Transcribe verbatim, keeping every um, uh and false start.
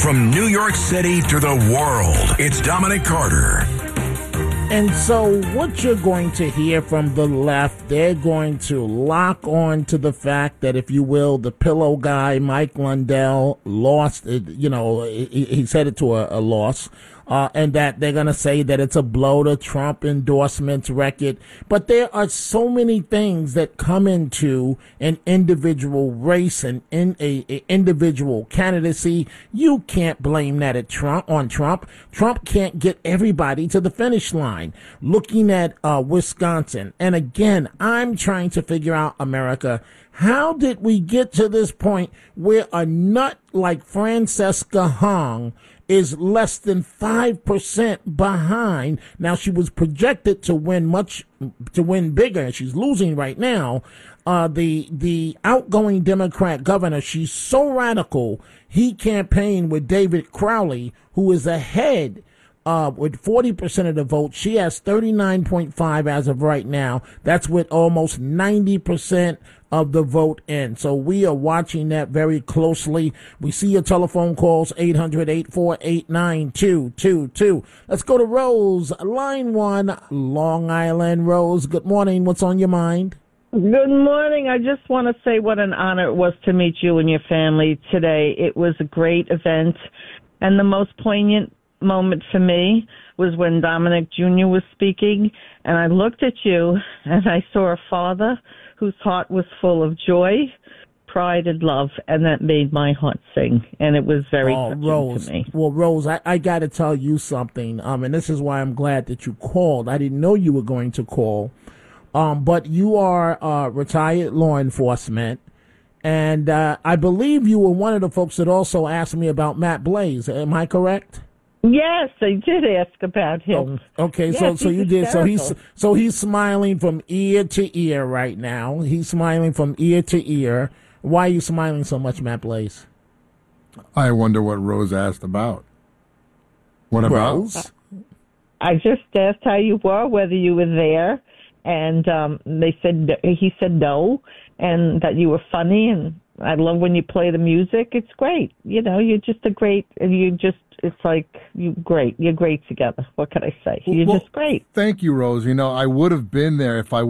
From New York City to the world, it's Dominic Carter. And so what you're going to hear from the left, they're going to lock on to the fact that, if you will, the pillow guy, Mike Lindell, lost it. You know, he, he said it to a, a loss. Uh, and that they're going to say that it's a blow to Trump endorsements record. But there are so many things that come into an individual race and in a, a individual candidacy. You can't blame that at Trump on Trump. Trump can't get everybody to the finish line. Looking at uh, Wisconsin, and again, I'm trying to figure out, America, how did we get to this point where a nut like Francesca Hong is less than five percent behind? Now, she was projected to win much, to win bigger, and she's losing right now. Uh, the, the outgoing Democrat governor, she's so radical, he campaigned with David Crowley, who is ahead Uh, with forty percent of the vote. She has thirty-nine point five as of right now. That's with almost ninety percent of the vote in. So we are watching that very closely. We see your telephone calls, eight hundred, eight four eight, nine two two two. Let's go to Rose, line one, Long Island. Rose, good morning. What's on your mind? Good morning. I just want to say what an honor it was to meet you and your family today. It was a great event, and the most poignant moment for me was when Dominic Junior was speaking, and I looked at you and I saw a father whose heart was full of joy, pride, and love, and that made my heart sing, and it was very oh, touching Rose. to me. Well, Rose, I, I got to tell you something, um, and this is why I'm glad that you called. I didn't know you were going to call, um, but you are uh, retired law enforcement, and uh, I believe you were one of the folks that also asked me about Matt Blaze. Am I correct? Yes, I did ask about him. Oh, okay, yes, so so you did. So he's hysterical. so he's smiling from ear to ear right now. He's smiling from ear to ear. Why are you smiling so much, Matt Blaze? I wonder what Rose asked about. What about? Rose? I just asked how you were, whether you were there, and um, they said he said no, and that you were funny, and I love when you play the music. It's great. You know, you're just a great. You just. It's like you great. You're great together. What can I say? You're Well, just great. Thank you, Rose. You know, I would have been there if I